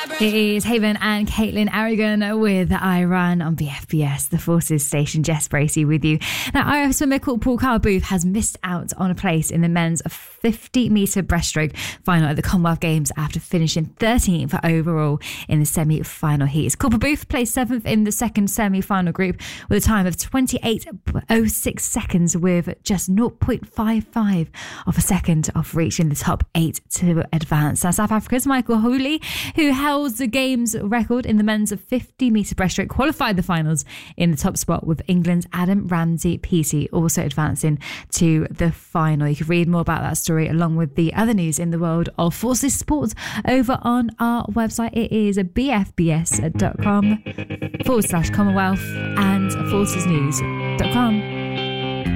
It is Haven and Caitlin Aragon with Iran on BFBS, the Forces Station. Jess Bracey with you. Now, IRF swimmer Paul Carl Booth has missed out on a place in the men's 50-metre breaststroke final at the Commonwealth Games after finishing 13th overall in the semi-final heats. Corporal Booth placed 7th in the second semi-final group with a time of 28.06 seconds with just 0.55 of a second off reaching the top 8 to advance. Now, South Africa's Michael Hooley, who held the game's record in the men's 50-metre breaststroke, qualified the finals in the top spot, with England's Adam Ramsey Peaty also advancing to the final. You can read more about that story along with the other news in the world of Forces Sports over on our website. It is bfbs.com/Commonwealth and forcesnews.com.